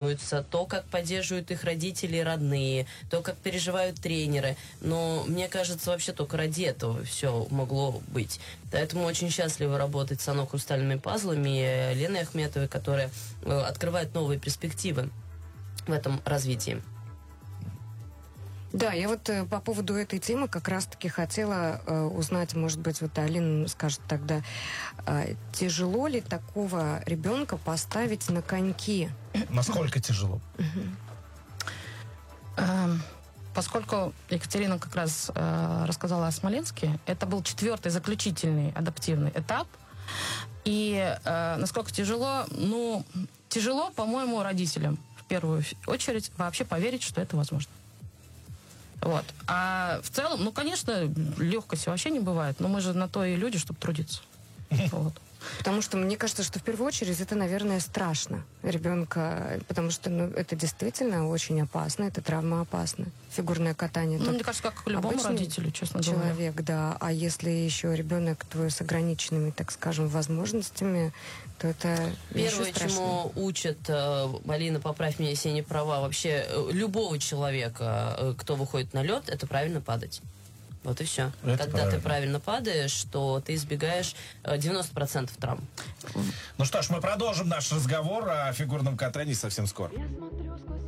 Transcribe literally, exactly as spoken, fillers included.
поддерживаются, то, как поддерживают их родители и родные, то, как переживают тренеры. Но мне кажется, вообще только ради этого все могло быть. Поэтому очень счастливы работать с «Оно» хрустальными пазлами, Леной Ахметовой, которая открывает новые перспективы в этом развитии. Да, я вот э, по поводу этой темы как раз-таки хотела э, узнать, может быть, вот Алина скажет тогда, э, тяжело ли такого ребенка поставить на коньки? Насколько тяжело? Поскольку Екатерина как раз э, рассказала о Смоленске, это был четвертый заключительный адаптивный этап. И э, насколько тяжело? Ну, тяжело, по-моему, родителям в первую очередь вообще поверить, что это возможно. Вот. А в целом, ну, конечно, легкости вообще не бывает, но мы же на то и люди, чтобы трудиться. Вот. Потому что мне кажется, что в первую очередь это, наверное, страшно ребенка, потому что ну, это действительно очень опасно, это травмоопасно. Фигурное катание. Ну, мне кажется, как к любому родителю, честно говоря. Человек, да. А если еще ребенок твой с ограниченными, так скажем, возможностями, то это Первое, чему учат, Алина, поправь меня, если я не права, вообще любого человека, кто выходит на лед, это правильно падать. Вот и все. Это Когда правильно. Ты правильно падаешь, то ты избегаешь девяносто процентов травм. Ну что ж, мы продолжим наш разговор о фигурном катании совсем скоро. Я смотрю сквозь